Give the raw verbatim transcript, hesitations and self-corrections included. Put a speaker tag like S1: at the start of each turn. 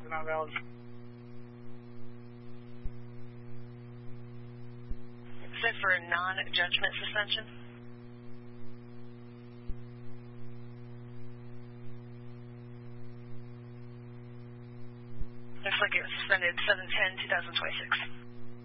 S1: are not valid.
S2: Is it for a non-judgment suspension? Looks like it was suspended seven ten two thousand twenty-six.